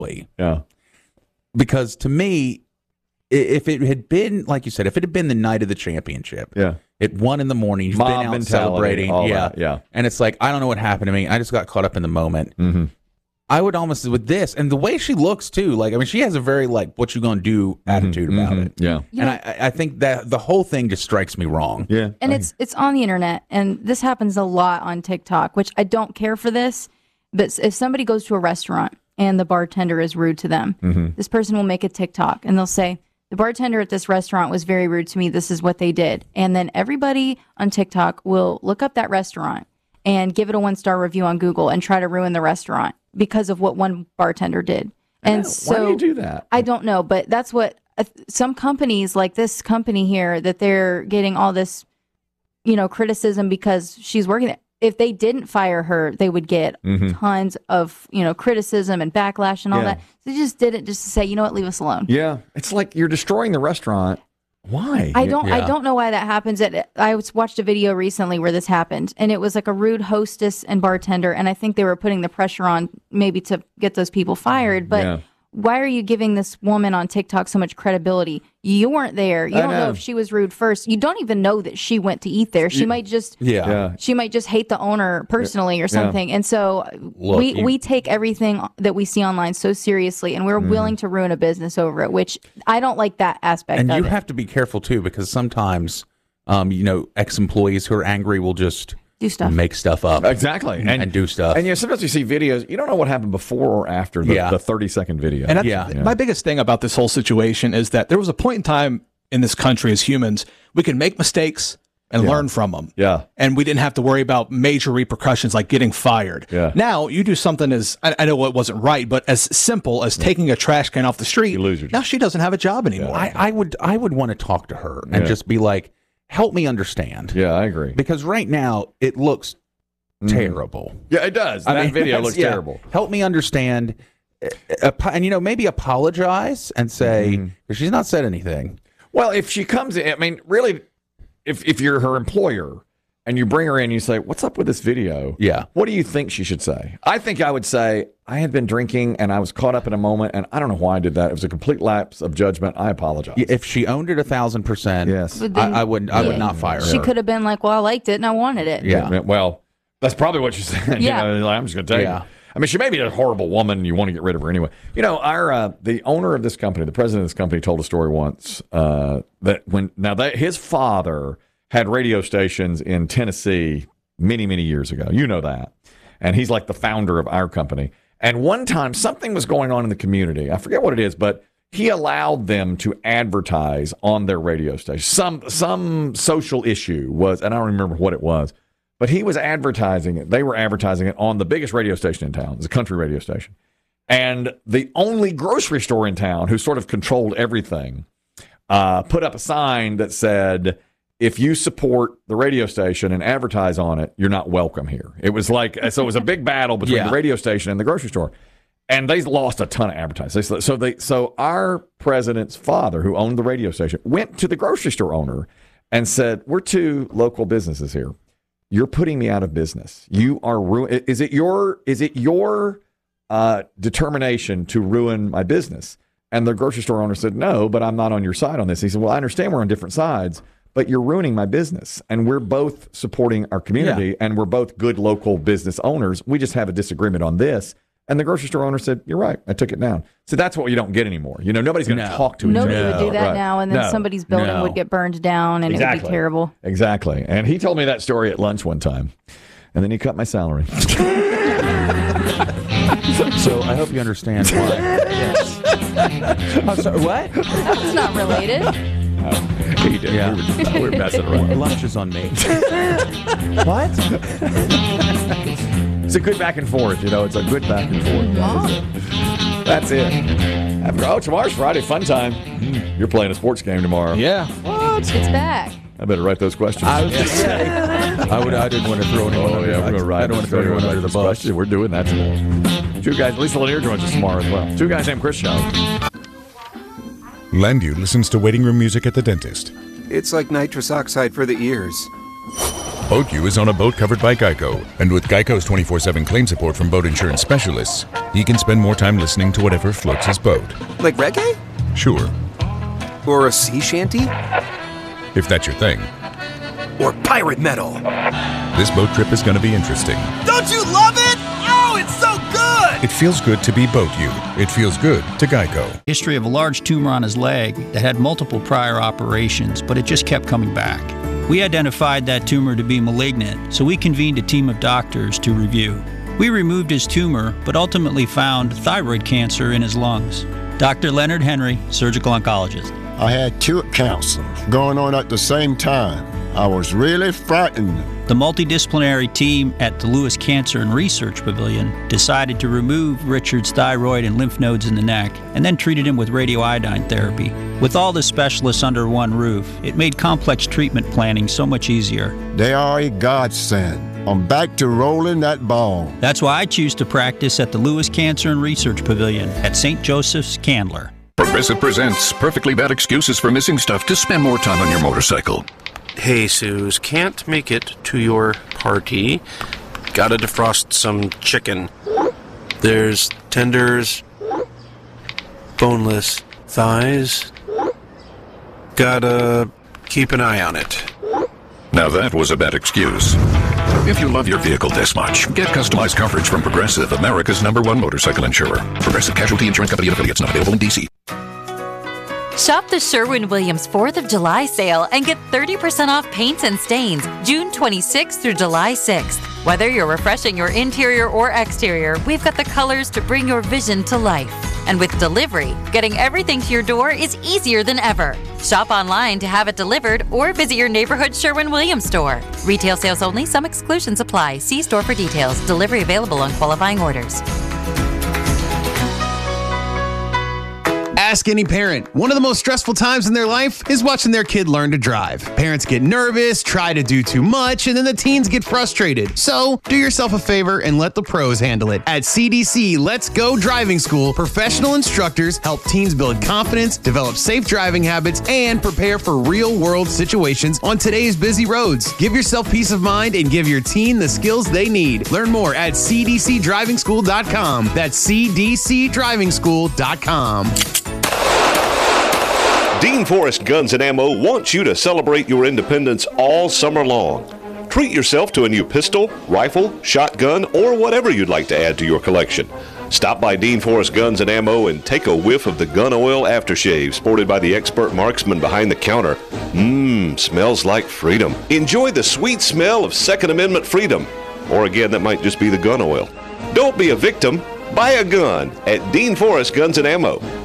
Yeah. Because to me, if it had been, like you said, if it had been the night of the championship, at 1 a.m, you've Mob been out mentality, celebrating, all that, yeah. And it's like, I don't know what happened to me. I just got caught up in the moment. Mm-hmm. I would almost, with this, and the way she looks too, like, I mean, she has a very, like, what you gonna do attitude about it. Yeah. And I think that the whole thing just strikes me wrong. Yeah. And it's on the internet, and this happens a lot on TikTok, which I don't care for this, but if somebody goes to a restaurant and the bartender is rude to them, this person will make a TikTok, and they'll say, the bartender at this restaurant was very rude to me. This is what they did. And then everybody on TikTok will look up that restaurant and give it a 1-star review on Google and try to ruin the restaurant because of what one bartender did. And so, why do you do that? I don't know, but that's what some companies, like this company here, that they're getting all this, criticism because she's working there. If they didn't fire her, they would get tons of, criticism and backlash and all that. So they just did it just to say, you know what, leave us alone. Yeah. It's like you're destroying the restaurant. Why? I don't know why that happens. I watched a video recently where this happened, and it was like a rude hostess and bartender, and I think they were putting the pressure on maybe to get those people fired. But why are you giving this woman on TikTok so much credibility? You weren't there. You don't know if she was rude first. You don't even know that she went to eat there. She might just she might just hate the owner personally or something. And so we take everything that we see online so seriously, and we're willing to ruin a business over it, which I don't like that aspect and of you it. have to be careful too, because sometimes ex-employees who are angry will just do stuff, make stuff up, exactly, and do stuff. And sometimes you see videos, you don't know what happened before or after the 30-second video. And my biggest thing about this whole situation is that there was a point in time in this country as humans we could make mistakes and learn from them. Yeah, and we didn't have to worry about major repercussions like getting fired. Yeah. Now you do something as I know it wasn't right, but as simple as taking a trash can off the street. You lose your job. Now she doesn't have a job anymore. I would want to talk to her and just be like, help me understand. Yeah, I agree. Because right now it looks terrible. Yeah, it does. That video looks terrible. Help me understand, and maybe apologize and say, because she's not said anything. Well, if she comes in, I mean, really, if you're her employer and you bring her in, and you say, "What's up with this video?" Yeah. What do you think she should say? I think I would say, "I had been drinking and I was caught up in a moment, and I don't know why I did that. It was a complete lapse of judgment. I apologize." If she owned it 1,000%, yes, I would not fire her. She could have been like, "Well, I liked it and I wanted it." Yeah. Well, that's probably what she said. Yeah. I'm just going to tell you. I mean, she may be a horrible woman, and you want to get rid of her anyway. The owner of this company, the president of this company, told a story once that his father had radio stations in Tennessee many, many years ago. You know that. And he's like the founder of our company. And one time, something was going on in the community. I forget what it is, but he allowed them to advertise on their radio station. Some social issue was, and I don't remember what it was, but he was advertising it. They were advertising it on the biggest radio station in town. It's a country radio station. And the only grocery store in town who sort of controlled everything put up a sign that said, if you support the radio station and advertise on it, you're not welcome here. It was like, so it was a big battle between the radio station and the grocery store. And they lost a ton of advertising. So our president's father, who owned the radio station, went to the grocery store owner and said, "We're two local businesses here. You're putting me out of business. You are Is it your determination to ruin my business?" And the grocery store owner said, "No, but I'm not on your side on this." He said, "Well, I understand we're on different sides, but you're ruining my business. And we're both supporting our community, and we're both good local business owners. We just have a disagreement on this." And the grocery store owner said, "You're right. I took it down." So that's what you don't get anymore. Nobody's going to talk to each other. Nobody would do that now, and then somebody's building would get burned down, and it would be terrible. Exactly. And he told me that story at lunch one time. And then he cut my salary. So I hope you understand why. What? That's not related. He did. Yeah. We were messing around. Lunch is on me. What? It's a good back and forth, It's a good back and forth. That's it. Tomorrow's Friday, fun time. You're playing a sports game tomorrow. Yeah. What? It's back. I better write those questions. I was just saying. I didn't want to throw anyone under. We're going to write. I don't want to throw anyone under the bus. Questions. We're doing that today. Two guys. Lisa Lanier joins us tomorrow as well. Two guys named Chris Show. Landu listens to waiting room music at the dentist. It's like nitrous oxide for the ears. Boat U is on a boat covered by Geico. And with Geico's 24/7 claim support from boat insurance specialists, he can spend more time listening to whatever floats his boat. Like reggae? Sure. Or a sea shanty? If that's your thing. Or pirate metal. This boat trip is going to be interesting. Don't you love it? Oh, it's so good! It feels good to be Boat U. It feels good to Geico. History of a large tumor on his leg that had multiple prior operations, but it just kept coming back. We identified that tumor to be malignant, so we convened a team of doctors to review. We removed his tumor, but ultimately found thyroid cancer in his lungs. Dr. Leonard Henry, surgical oncologist. I had 2 cancer going on at the same time. I was really frightened. The multidisciplinary team at the Lewis Cancer and Research Pavilion decided to remove Richard's thyroid and lymph nodes in the neck and then treated him with radioiodine therapy. With all the specialists under one roof, it made complex treatment planning so much easier. They are a godsend. I'm back to rolling that ball. That's why I choose to practice at the Lewis Cancer and Research Pavilion at St. Joseph's, Candler. Progressive presents Perfectly Bad Excuses for Missing Stuff to Spend More Time on Your Motorcycle. Hey, Suze, can't make it to your party. Gotta defrost some chicken. There's tenders, boneless thighs. Gotta keep an eye on it. Now that was a bad excuse. If you love your vehicle this much, get customized coverage from Progressive, America's #1 motorcycle insurer. Progressive Casualty Insurance Company and affiliates, not available in D.C. Shop the Sherwin-Williams 4th of July sale and get 30% off paints and stains June 26th through July 6th. Whether you're refreshing your interior or exterior, we've got the colors to bring your vision to life. And with delivery, getting everything to your door is easier than ever. Shop online to have it delivered or visit your neighborhood Sherwin-Williams store. Retail sales only. Some exclusions apply. See store for details. Delivery available on qualifying orders. Ask any parent. One of the most stressful times in their life is watching their kid learn to drive. Parents get nervous, try to do too much, and then the teens get frustrated. So, do yourself a favor and let the pros handle it. At CDC Let's Go Driving School, professional instructors help teens build confidence, develop safe driving habits, and prepare for real-world situations on today's busy roads. Give yourself peace of mind and give your teen the skills they need. Learn more at cdcdrivingschool.com. That's cdcdrivingschool.com. Dean Forrest Guns and Ammo wants you to celebrate your independence all summer long. Treat yourself to a new pistol, rifle, shotgun, or whatever you'd like to add to your collection. Stop by Dean Forrest Guns and Ammo and take a whiff of the gun oil aftershave sported by the expert marksman behind the counter. Smells like freedom. Enjoy the sweet smell of Second Amendment freedom. Or again, that might just be the gun oil. Don't be a victim. Buy a gun at Dean Forrest Guns and Ammo.